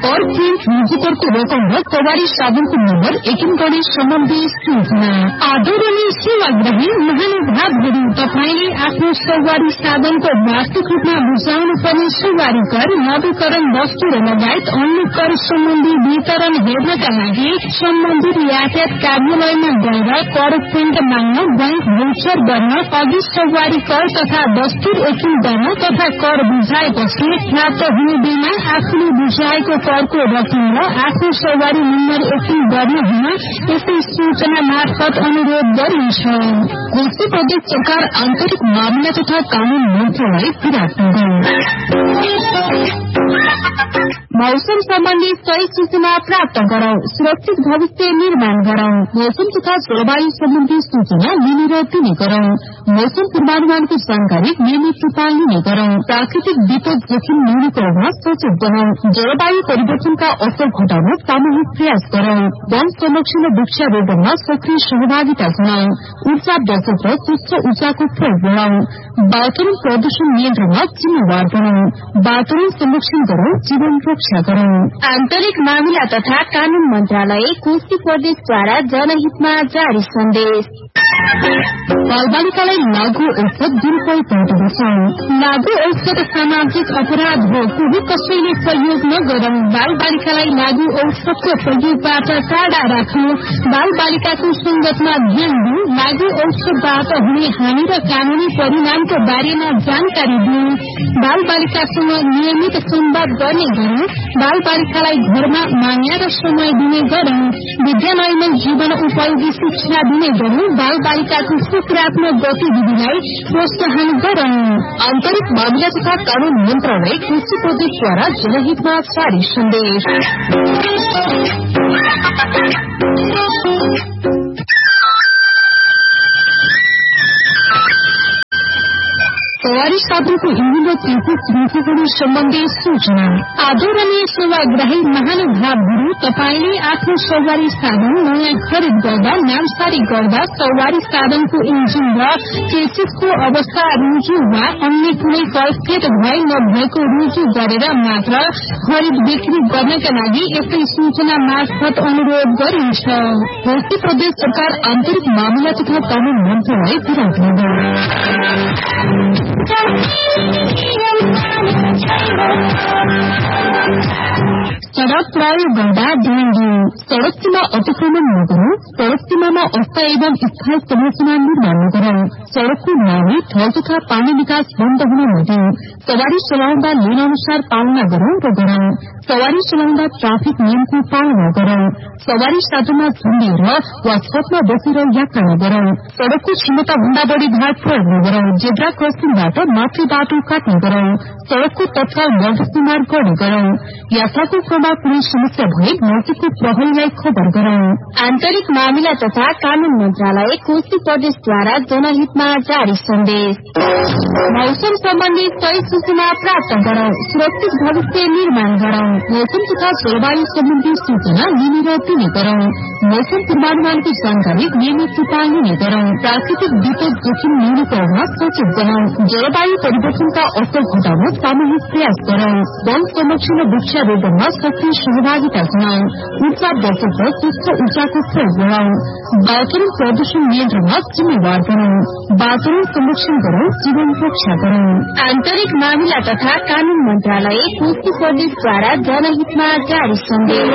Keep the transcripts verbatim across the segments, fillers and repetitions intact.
कर प्रिन्ट रुजुकरको रकम र सवारी साधनको नम्बर एकिन गर्ने सम्बन्धी सूचना। आदरणीय सेवाग्राही महानुभावहरू, तपाईँले आफ्नो सवारी साधनको वार्षिक रूपमा बुझाउनु पर्ने सवारी कर, नवीकरण वस्तु र लगायत अन्य कर सम्बन्धी वितरण हेर्नका लागि सम्बन्धित यातायात कार्यालयमा गएर कर प्रिन्ट माग्न, बैंक भौचर गर्न, अघि सवारी कर तथा दस्तुर एकिन गर्न तथा कर बुझाएपछि प्राप्त हुने बेला आफूले बुझाएको करको रकम र आफ्नो सवारी नम्बर एकिन गर्न हुन यस्तै सूचना मार्फत अनुरोध गरिन्छ। कोशी प्रदेश सरकार आन्तरिक मामिला तथा कानून मन्त्रालय विराटनगर। मौसम सम्बन्धी सही सूचना प्राप्त गरौं, सुरक्षित भविष्य निर्माण गरौं। मौसम तथा जलवायु सम्बन्धी सूचना लिने र दिने गरौं। मौसम पूर्वानुमानको जानकारी नियमित रूपमा लिने गरौं। प्राकृतिक विपद जोखिम न्यूनीकरण सचेत बनाऊ। जलवायु परिवर्तनका असर घटाउन सामूहिक प्रयास गरौं। वन संरक्षण र वृक्षारोपणमा सक्रिय सहभागिता जनाऊ। ऊर्जा बचत र स्वच्छ ऊर्जाको प्रयोग बढ़ाऊ। वातावरण प्रदूषण नियन्त्रणमा जिम्मेवार बनाऊ। वातावरण संरक्षण गरौं, जीवन रक्षा गरौं। आन्तरिक मामिला तथा कानून मन्त्रालय कोशी प्रदेशद्वारा जनहितमा जारी सन्देश। बालबालिकालाई लागू औषध दुरूपयोग गर्दछन्। लागू औषध सामाजिक अपराध हो, कोही कसैले प्रयोग नगरौं। बालबालिकालाई लागू औषधको प्रयोगबाट टाढा राख्नु। बालबालिकाको संगतमा ध्यान दिनु। लागू औषधबाट हुने हानि र कानूनी परिणामको बारेमा जानकारी दिनु। बालबालिकासँग नियमित संवाद गर्ने गरौं। बालबालिकालाई घरमा माया र समय दिने गरौं। विद्यालयमा जीवन उपयोगी शिक्षा दिने गरौं। बालबालिकाको सकारात्मक गतिविधिलाई प्रोत्साहन गरौं। आन्तरिक मामिला तथा कानून मन्त्रालय कोशी प्रदेशद्वारा जनहितमा जारी सन्देश। सवारी साधनको इन्जिन र चेसिस रुजुकरण सम्बन्धी सूचना। आदरणीय सेवाग्राही महानुभावहरू, तपाईँले आफ्नो सवारी साधन नयाँ खरिद गर्दा, नामसारी गर्दा सवारी साधनको इन्जिन र चेसिसको अवस्था रुजु वा अन्य कुनै कैफियत भए नभएको रुजु गरेर मात्र खरिद बिक्री गर्नका लागि यस्तै सूचना मार्फत अनुरोध गरिन्छ। कोशी प्रदेश सरकार आन्तरिक मामिला तथा कानून मन्त्रालय विराटनगर। सड़क प्रयोग गर्दा ध्यान दिनु। सड़क सीमा अतिक्रमण नगरौं। सड़क सीमामा अस्थायी एवं स्थायी संरचना निर्माण नगरौं। सड़कको नाली, ढल तथा पानी निकास बन्द हुन नदिऊ। सवारी चलाउँदा लेन अनुसार पालना गरौं र गरौं। सवारी चलाउँदा ट्राफिक नियमको पालना गरौं। सवारी साधनमा झुन्डिएर वा छतमा बसेर यात्रा नगरौं। सड़कको क्षमता भन्दा बढ़ी भार प्रयोग नगरौं। जेब्रा क्रसिङबाट माथि बाटो काट्ने गरौं। सड़कको तत्काल मर्दस्तीमार गर्ने गरौं। यात्राको क्रममा कुनै समस्या भए नजिकको प्रहरीलाई खबर गरौं। आन्तरिक मामिला तथा कानून मन्त्रालय कोशी प्रदेशद्वारा जनहितमा जारी सन्देश। मौसम सम्बन्धी सही सूचना प्राप्त गरौं, सुरक्षित भविष्य निर्माण गरौं। मौसम तथा जलवायु सम्बन्धी सूचना लिने र दिने गरौं। मौसम पूर्वानुमानको जानकारी नियमित रूपमा लिने गरौं। प्राकृतिक विपद जोखिम न्यूनीकरण सचेत बनाऊ। जलवायु परिवर्तनका असर घटाउन सामूहिक प्रयास गरौं। वन संरक्षण र वृक्षारोपणमा सक्रिय सहभागिता जनाऊ। ऊर्जा बचत र स्वच्छ ऊर्जाको प्रयोग बढ़ाऊ। वातावरण प्रदूषण नियन्त्रणमा जिम्मेवार बनाऊ। वातावरण संरक्षण गरौं, जीवन रक्षा गरौं। आन्तरिक मामिला तथा कानून मन्त्रालय कोशी प्रदेशद्वारा जनहितमा जारी सन्देश।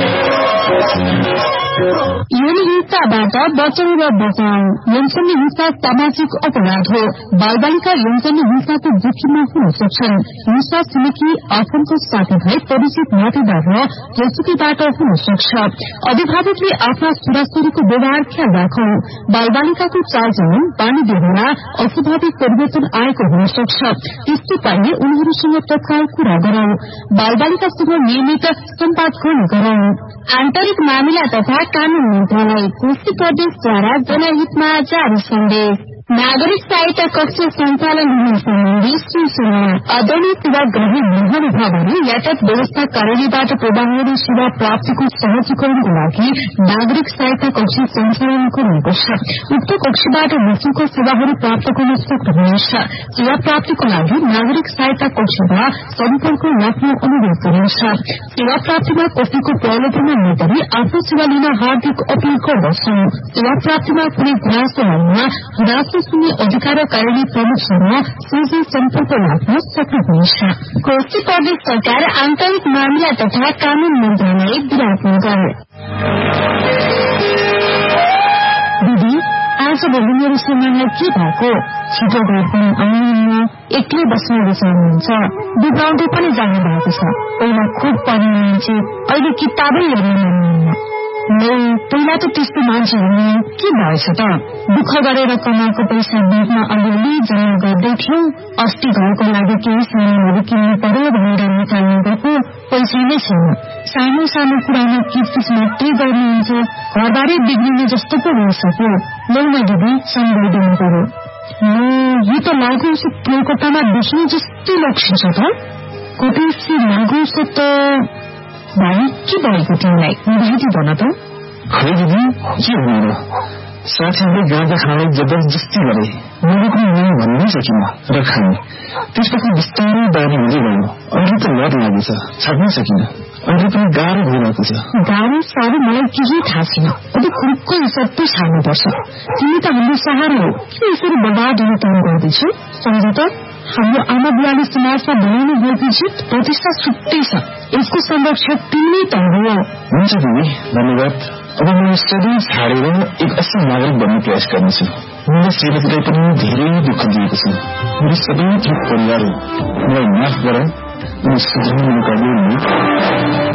यौन हिंसाबाट बचाउ र बचाऊ। यौनजन्य हिंसा सामाजिक अपराध हो। बालबालिका यौनजन्य हिंसाको जोखिममा हुन सक्छन्। हिंसा छिमेकी, आफन्त, साथीभाइ, परिचित, नातेदार र जोसुकीबाट हुन सक्छ। अभिभावकले आफ्ना छोराछोरीको व्यवहार ख्याल राखौं। बालबालिकाको चालचलन, बानी व्यवहारमा अस्वाभाविक परिवर्तन आएको हुन सक्छ। त्यस्तो पाइए उनीहरूसँग तत्काल कुरा गरौं। बालबालिकासँग नियमित सम्वाद गर्ने गरौं। आन्तरिक मामिला तथा कानून मन्त्रालय कोशी प्रदेशद्वारा जनहितमा जारी सन्देश। नागरिक सहायता कक्ष सञ्चालन हुने सम्बन्धी सूचना आदरणीय सेवाग्राही महानुभावहरू यातायात व्यवस्था कार्यालयबाट प्रवाहहरू सेवा प्राप्तिको सहजीकरणको लागि नागरिक सहायता कक्ष सञ्चालन गरिएको छ। उक्त कक्षबाट निशुल्क सेवाहरू प्राप्त गर्न सक्नुहुनेछ। सेवा प्राप्तिको लागि नागरिक सहायता कक्षमा सम्पर्क राख्न अनुरोध गरिन्छ। सेवा प्राप्तिमा कसैको प्रलोभनमा नपरी आफ्नो सेवा लिन हार्दिक अपील गर्दछौं। सेवा प्राप्तिमा कुनै गुनासो हुनुमा गुनासो सुन्ने अधिकार कार्यालय प्रमुखसँग सोझै सम्पर्क राख्न सक्नुहुनेछ। कोशी प्रदेश सरकार आन्तरिक मामिला तथा कानून मन्त्रालय विराटनगर। दिदी आज भोलि मेरो समयलाई के भएको? छिटो घर पनि आउनुहुन्न, एक्लै बस्न रुचाउनुहुन्छ, बिगाउँदै पनि जानु भएको छ। पहिला खुब पढ्ने मान्छे अहिले किताबै हेर्न मान्नुहुन्न। पहिला त त्यस्तो मान्छेहरू के भएछ त? दुःख गरेर कमाएको पैसा बिचमा अलिअलि जम्मा गर्दै थियौं। अस्ति घरको लागि केही सामानहरू किन्नु पर्यो भनेर निकाल्नु गएको पैसा नै छैन। सानो सानो कुरामा किचकिच मात्रै गर्नुहुन्छ। घरबारै बिग्रिने जस्तो पो भइसक्यो। लौमा दिदी सम्झाइदिनु पर्यो। यो त लागु औषध प्रयोगकर्तामा देखिने जस्तै लक्षण छ त। कतै लागु औषध त भाइ के भएको तिमीलाई? भाइटी भन त। खै दिदी के हुनु? साथीहरूले गाँजा खाने जबरजस्ती गरे। मैले पनि नहीं भन्नै सकिनँ र खाएँ। त्यसपछि बिस्तारै बानी हुँदै गयो। अहिले त लत लागेछ, छाड्नै सकिनँ। अहिले पनि गाह्रो भइरहेको छ। गाह्रो साह्रो मलाई केही थाहा छैन। अब खुबको सबै छाड्नुपर्छ। तिमी त हाम्रो सहारा हो। के यसरी बर्बाद हुन काम गर्दैछौ? सम्झ त हाम्रो आमा बुवाले समाजमा बनाउनु गएको जित प्रतिष्ठा छुट्टै छ। यसको संरक्षक तिमी त हो। हुन्छ दिदी, धन्यवाद। अब मैले सधैँ छाडेर एक असल नागरिक बन्ने प्रयास गर्नेछु। मेरो सेवकलाई पनि धेरै दुःख दिएको छ। मेरो सबै थोक परिवार हो। मलाई माफ गर अनि सुधार्ने मौका दिनु।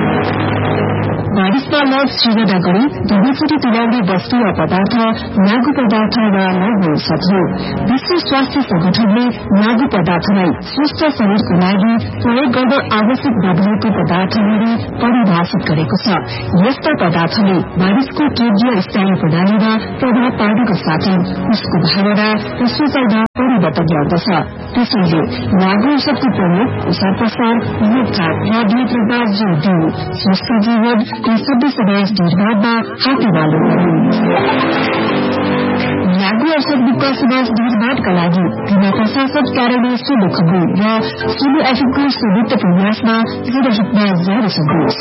बारिशमा लड सृजना गरी दुवैचोटि तुल्याउने वस्तु वा पदार्थ लागू पदार्थ वा लागू औषध हो। विश्व स्वास्थ्य संगठनले लागू पदार्थलाई स्वस्थ शरीरको लागि प्रयोग गर्न आवश्यक व्यवहारको पदार्थहरू परिभाषित गरेको छ। यस्ता पदार्थले मानिसको केन्द्रीय स्थायी प्रणालीमा प्रभाव पार्नुको साथै उसको भावना र सोचाइमा परिवर्तन ल्याउँदछ। त्यसैले लागू औषधको प्रयोग प्रसार प्रसार रोकथाम र नियन्त्रणमा जोड़ दियो। स्वस्थ जीवन सबै समाज निर्माणमा हातेमालो गर्नु। लागू औषध मुक्त समाज निर्माणका लागि जिल्ला प्रशासन कार्यालय सोलु खगु र सोलु एफएमको संयुक्त प्रयासमा जनहितमा जारी सन्देश।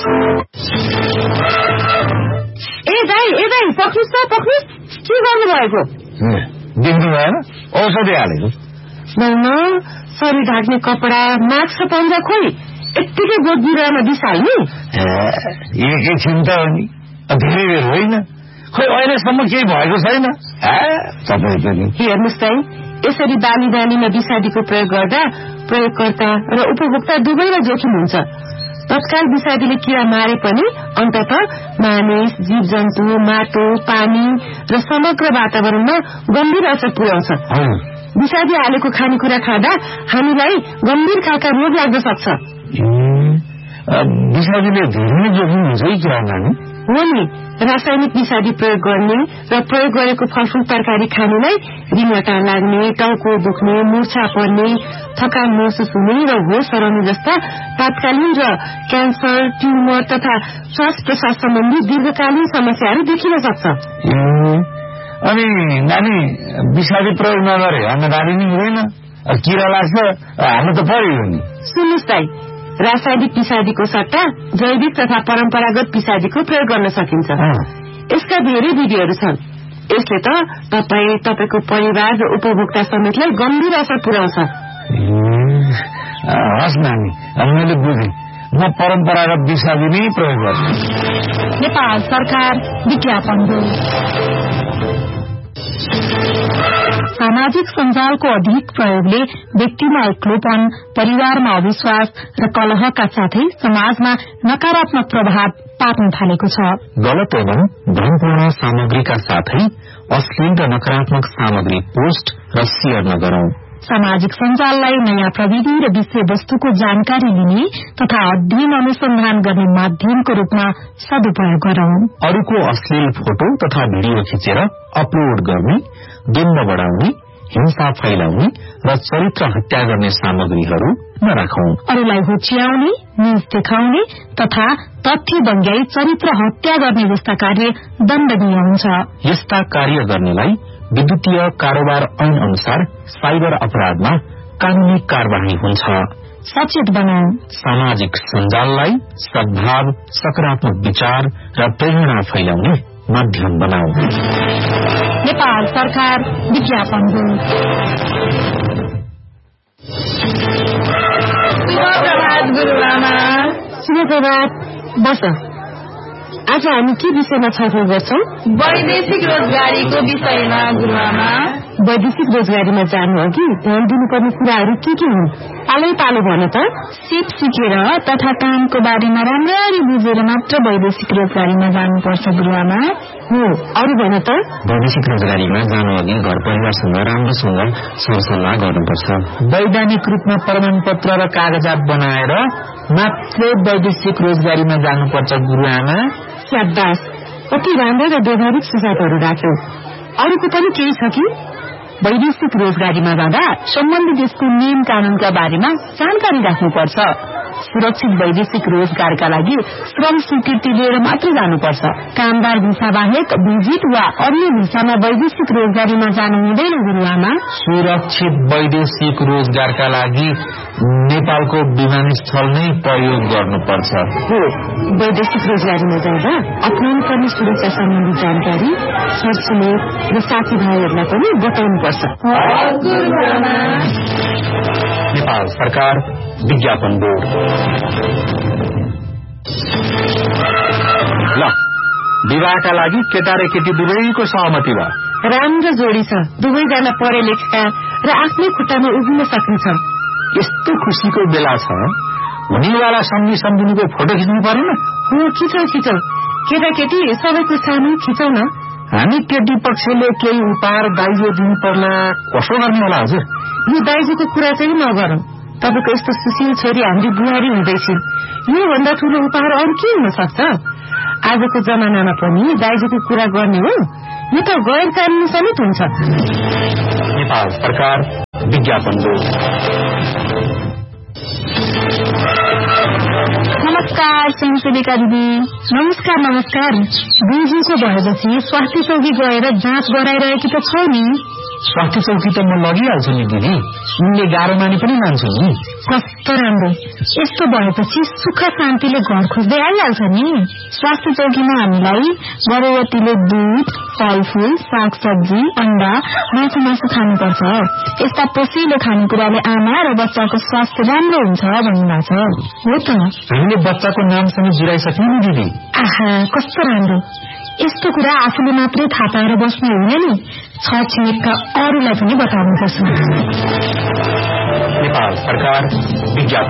ए दाइ ए दाइ पक्रिस त पक्रिस के गर्नु भएको? देख्नु भएन? औषधि हालेको। न शरीर ढाक्ने कपडा मास्क पन्जा खोइ यत्तिकै बोट बिरुवामा बिसाल्ने? एकैछिन त हो नि, धेरै बेर होइन। खोइ अहिलेसम्म केही भएको छैन। तपाईँ पनि हेर्नुहोस् त, यसरी बाली बालीमा विषादीको प्रयोग गर्दा प्रयोगकर्ता र उपभोक्ता दुवैलाई जोखिम हुन्छ। तत्काल विषादीले किरा मारे पनि अन्तत मानिस, जीव जन्तु, माटो, पानी र समग्र वातावरणमा गम्भीर असर पुर्याउँछ। विषादी हालेको खानेकुरा खाँदा हामीलाई गम्भीर खालका रोग लाग्न सक्छ। विषादीले धेरै जोखिम हुन्छ कि किरा नानी? हो नि, रासायनिक विषादी प्रयोग गर्ने र प्रयोग गरेको फलफूल तरकारी खानेलाई रिङ्गटा लाग्ने, टाउको दुख्ने, मूर्छा पर्ने, थकान महसुस हुने र होस हराउने जस्ता तात्कालीन र क्यान्सर, ट्युमर तथा श्वास प्रश्वास सम्बन्धी दीर्घकालीन समस्याहरू देखिन सक्छ। अनि नानी विषादी प्रयोग नगरे अन्नबाली नै हुँदैन, किरा लाग्छ, हाल्नु त पर्यो नि। सुन्नुहोस् दाइ, रासायनिक विषादीको सट्टा जैविक तथा परम्परागत विषादीको प्रयोग गर्न सकिन्छ। यसका धेरै विधिहरू छन्। यसले त तपाईँ, तपाईँको परिवार र उपभोक्ता समेतलाई गम्भीर असर पुर्याउँछ। हस् नानी, मैले बुझेँ। म परम्परागत विषादी नै प्रयोग गर्छु। नेपाल सरकार विज्ञापन हो। सामाजिक सञ्जालको अधिक प्रयोगले व्यक्तिमा एक्लोपन, परिवारमा अविश्वास र कलहका साथै समाजमा नकारात्मक प्रभाव पार्न थालेको छ। गलत एवं भ्रमपूर्ण सामग्रीका साथै अश्लील र नकारात्मक सामग्री पोस्ट र शेयर नगरौं। सामाजिक सञ्जाललाई नयाँ प्रविधि र विषयवस्तुको जानकारी लिने तथा अध्ययन अनुसन्धान गर्ने माध्यमको रूपमा सदुपयोग गरौं। अरूको अश्लील फोटो तथा भिडियो खिचेर अपलोड गर्ने, द्वन्द्व बढ़ाउने, हिंसा फैलाउने र चरित्र हत्या गर्ने सामग्रीहरू नराखौं। अरूलाई होच्याउने, न्यूज देखाउने तथा तथ्य बङ्ग्याई चरित्र हत्या गर्ने जस्ता कार्य दण्डनीय हुन्छ। यस्ता कार्य गर्नेलाई विद्युतीय कारोबार ऐन अनुसार साइबर अपराधमा कानूनी कार्यवाही हुन्छ। सचेत बनाऊ। सामाजिक सञ्जाललाई सद्भाव, सकारात्मक विचार र प्रेरणा फैलाउने माध्यम बनाऊ। नेपाल सरकार विज्ञापन हो। प्रभात गुरुआमा। शुभ प्रभात। बस, आज हामी के विषयमा छलफल गर्छौं? वैदेशिक रोजगारीको विषयमा गुरुआमा। वैदेशिक रोजगारीमा जानु अघि ध्यान दिनुपर्ने कुराहरू के के हुन्? पालै पालो भन त। सिप सिकेर तथा कामको बारेमा राम्ररी बुझेर मात्र वैदेशिक रोजगारीमा जानुपर्छ गुरुआमा। हो, अरू भन त। वैदेशिक रोजगारीमा जानु अघि घर परिवारसँग राम्रोसँग सरसल्लाह गर्नुपर्छ। वैधानिक रूपमा प्रमाण पत्र र कागजात बनाएर मात्र वैदेशिक रोजगारीमा जानुपर्छ गुरुआमा। स्याबास, कति राम्रो र व्यवहारिक सुझावहरू राख्यौ। अरूको पनि केही छ कि? वैदेशिक रोजगारीमा जाँदा सम्बन्धित देशको नियम कानूनका बारेमा जानकारी राख्नुपर्छ। सुरक्षित वैदेशिक रोजगारका लागि श्रम स्वीकृति लिएर मात्र जानुपर्छ। कामदार भिसा बाहेक भिजिट वा अन्य भिसामा वैदेशिक रोजगारीमा जानु हुँदैन गुरुआमा। सुरक्षित वैदेशिक रोजगारका लागि नेपालको विमानस्थल नै प्रयोग गर्नुपर्छ। हो, वैदेशिक रोजगारीमा जाँदा अपनाउनु पर्ने सुरक्षा सम्बन्धी जानकारी छरछिमेक र साथीभाइहरूलाई पनि बताउनुपर्छ। नेपाल सरकार विज्ञापन बोर्ड। ल, विवाहका लागि केटा र केटी दुवैको सहमति भयो। राम्रो जोडी छ। दुवैजना पढे लेखेका र आफ्नै खुट्टामा उभिन सक्ने छ। यस्तो खुशीको बेला छ, हुनेवाला सम्झी सम्झिनुको फोटो खिच्नु परेन? हो, खिचौ खिचौ। केटाकेटी सबैको सामु खिचौ न। हामी केटी पक्षले केही उपहार दाइजो दिनु पर्ला, कसो गर्ने होला हजुर? यो दाइजोको कुरा चाहिँ नगरौं। तपाईको यस्तो सुशील छोरी हाम्री बुहारी हुँदैछिन्, यो भन्दा ठूलो उपहार अरू के हुन सक्छ? आजको जमानामा पनि दाइजोको कुरा गर्ने हो, यो त गैर कानूनी समेत हुन्छ। नेपाल सरकार विज्ञापन बोर्ड। नमस्कार सेविका दिदी। नमस्कार नमस्कार। बिजुको भएपछि स्वास्थ्य चौकी गएर जाँच गराइरहेकी त छौ नि? स्वास्थ्य चौकी त म लगिहाल्छु नि दिदी, उनले गाह्रो मानी पनि मान्छौ नि। कस्तो राम्रो। यस्तो भएपछि सुख शान्तिले घर खोज्दै आइहाल्छ नि। स्वास्थ्य चौकीमा हामीलाई गर्भवतीले दूध, फलफूल, सागसब्जी, अण्डा, मासु मासु खानुपर्छ। यस्ता पसिलो खानेकुराले आमा र बच्चाको स्वास्थ्य राम्रो हुन्छ भन्नुभएको छ। हो त, हामीले बच्चाको नामसँग जुराइसक्यौं नि दिदी। आहा, कस्तो राम्रो। यस्तो कुरा आफूले मात्रै थाहा पाएर बस्नु हुँदैन नि, छरछिमेकका अरूलाई पनि बताउनुपर्छ। नेपाल सरकार विज्ञापन